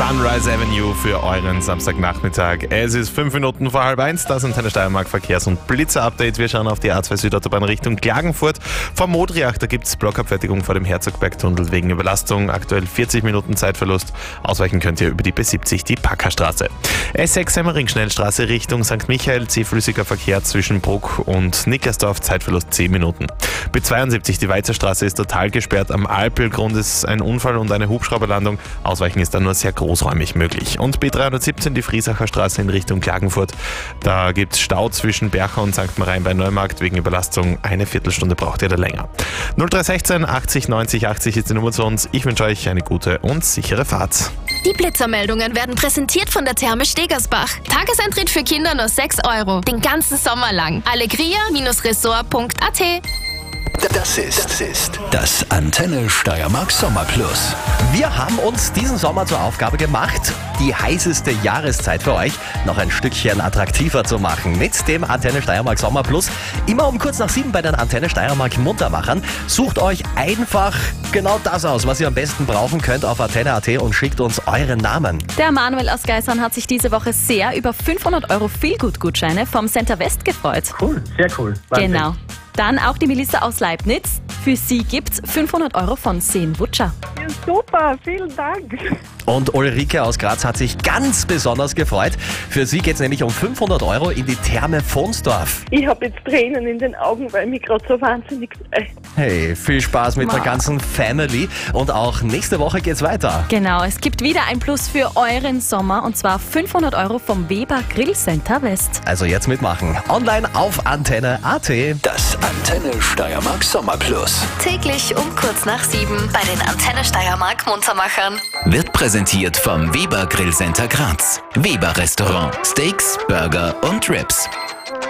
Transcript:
Sunrise Avenue für euren Samstagnachmittag. Es ist 5 Minuten vor 12:30, das Antenne Steiermark Verkehrs- und Blitzer-Update. Wir schauen auf die A2 Südautobahn Richtung Klagenfurt. Vor Modriach, da gibt es Blockabfertigung vor dem Herzogbergtunnel wegen Überlastung. Aktuell 40 Minuten Zeitverlust. Ausweichen könnt ihr über die B70, die Packerstraße. S6 Semmering-Schnellstraße Richtung St. Michael, zähflüssiger Verkehr zwischen Bruck und Nickersdorf, Zeitverlust 10 Minuten. B72, die Weizerstraße ist total gesperrt am Alpel. Grund ist ein Unfall und eine Hubschrauberlandung. Ausweichen ist dann nur sehr großräumig möglich. Und B317, die Friesacher Straße in Richtung Klagenfurt. Da gibt es Stau zwischen Bercha und St. Marien bei Neumarkt wegen Überlastung. Eine Viertelstunde braucht ihr da länger. 0316 80 90 80 ist die Nummer zu uns. Ich wünsche euch eine gute und sichere Fahrt. Die Blitzermeldungen werden präsentiert von der Therme Stegersbach. Tageseintritt für Kinder nur 6 €. Den ganzen Sommer lang. Allegria-resort.at. Das ist das Antenne Steiermark Sommer Plus. Wir haben uns diesen Sommer zur Aufgabe gemacht, die heißeste Jahreszeit für euch noch ein Stückchen attraktiver zu machen. Mit dem Antenne Steiermark Sommer Plus. Immer um kurz nach 7 bei den Antenne Steiermark Muntermachern. Sucht euch einfach genau das aus, was ihr am besten brauchen könnt auf Antenne.at und schickt uns euren Namen. Der Manuel aus Geisern hat sich diese Woche sehr über 500 € Feelgood-Gutscheine vom Center West gefreut. Cool, sehr cool. Wahnsinn. Genau. Dann auch die Melissa aus Leibniz. Für sie gibt's 500 € von Seen Wutscher. Ja, super, vielen Dank. Und Ulrike aus Graz hat sich ganz besonders gefreut. Für sie geht's nämlich um 500 € in die Therme Vonsdorf. Ich habe jetzt Tränen in den Augen, weil mich gerade so wahnsinnig freut. Hey, viel Spaß mit der ganzen Family. Und auch nächste Woche geht's weiter. Genau, es gibt wieder ein Plus für euren Sommer und zwar 500 € vom Weber Grill Center West. Also jetzt mitmachen. Online auf Antenne.at. Das Antenne Steiermark Sommer Plus. Täglich um kurz nach 7 bei den Antenne Steiermark Muntermachern. Wird präsentiert vom Weber Grill Center Graz. Weber Restaurant. Steaks, Burger und Ribs.